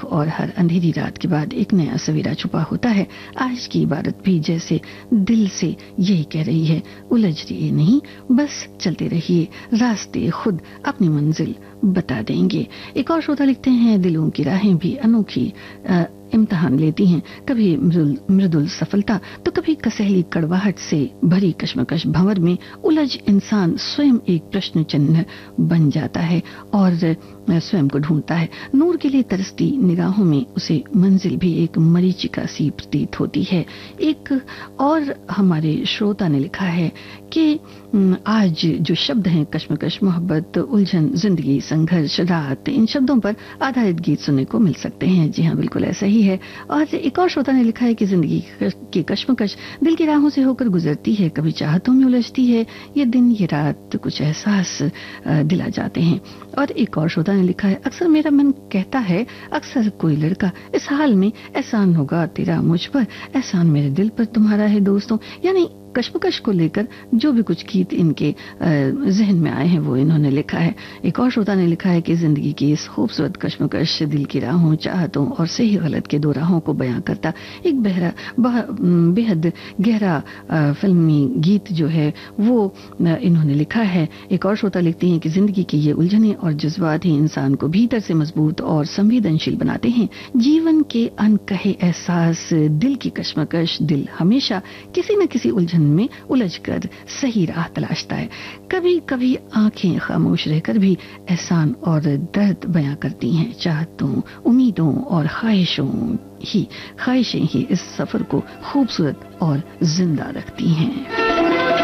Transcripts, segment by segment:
और हर अंधेरी रात के बाद एक नया सवेरा छुपा होता है। आज की इबारत भी जैसे दिल से यही कह रही है, उलझिए नहीं, बस चलते रहिए, रास्ते खुद अपनी मंजिल बता देंगे। एक और श्रोता लिखते हैं, दिलों की राहें भी अनोखी इम्तिहान लेती हैं, कभी मृदुल सफलता तो कभी कसैली कड़वाहट से भरी कश्मकश भंवर में उलझ इंसान स्वयं एक प्रश्न चिन्ह बन जाता है और स्वयं को ढूंढता है। नूर के लिए तरसती निगाहों में उसे मंजिल भी एक मरीचिका सी प्रतीत होती है। एक और हमारे श्रोता ने लिखा है कि आज जो शब्द हैं, कश्मकश, मोहब्बत, उलझन, जिंदगी, संघर्ष, रात, इन शब्दों पर आधारित गीत सुनने को मिल सकते हैं। जी हाँ, बिल्कुल ऐसा ही है। और एक और श्रोता ने लिखा है कि जिंदगी की कश्मकश दिल की राहों से होकर गुजरती है, कभी चाहतों में उलझती है, ये दिन ये रात कुछ एहसास दिला जाते हैं। और एक और श्रोता ने लिखा है, अक्सर मेरा मन कहता है, अक्सर कोई लड़का इस हाल में, एहसान होगा तेरा मुझ पर, एहसान मेरे दिल पर तुम्हारा है दोस्तों। यानी कश्मकश को लेकर जो भी कुछ गीत इनके जहन में आए हैं वो इन्होंने लिखा है। एक और श्रोता ने लिखा है कि जिंदगी की इस खूबसूरत कश्मकश दिल की राहों, चाहतों और सही गलत के दो राहों को बयां करता एक बेहद गहरा फिल्मी गीत जो है वो इन्होंने लिखा है। एक और श्रोता लिखती हैं कि जिंदगी की ये उलझने और जज्बात ही इंसान को भीतर से मजबूत और संवेदनशील बनाते हैं। जीवन के अनकहे एहसास, दिल की कश्मकश, दिल हमेशा किसी न किसी उलझन में उलझकर सही राह तलाशता है। कभी कभी आंखें खामोश रहकर भी एहसान और दर्द बयां करती हैं। चाहतों, उम्मीदों और ख्वाहिशें ही इस सफर को खूबसूरत और जिंदा रखती हैं।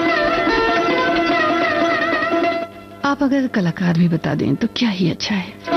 आप अगर कलाकार भी बता दें तो क्या ही अच्छा है।